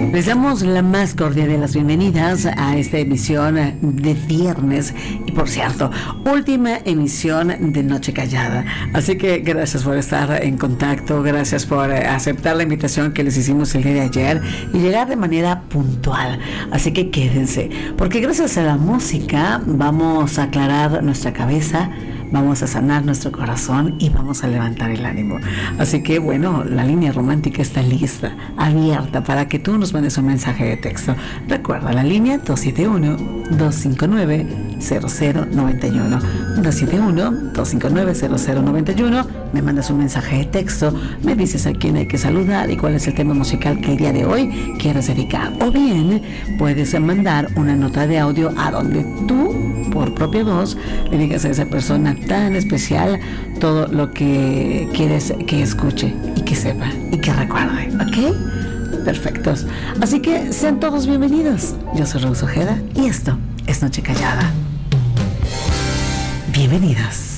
Les damos la más cordial de las bienvenidas a esta emisión de viernes y, por cierto, última emisión de Noche Callada. Así que gracias por estar en contacto, gracias por aceptar la invitación que les hicimos el día de ayer y llegar de manera puntual. Así que quédense, porque gracias a la música vamos a aclarar nuestra cabeza, vamos a sanar nuestro corazón y vamos a levantar el ánimo. Así que bueno, la línea romántica está lista, abierta para que tú nos mandes un mensaje de texto. Recuerda la línea 271-259-0091. 271-259-0091. Me mandas un mensaje de texto, me dices a quién hay que saludar y cuál es el tema musical que el día de hoy quieres dedicar. O bien puedes mandar una nota de audio a donde tú, por propia voz, le digas a esa persona tan especial todo lo que quieres que escuche y que sepa y que recuerde, ¿ok? Perfectos. Así que sean todos bienvenidos. Yo soy Rose Ojeda y esto es Noche Callada. Bienvenidos.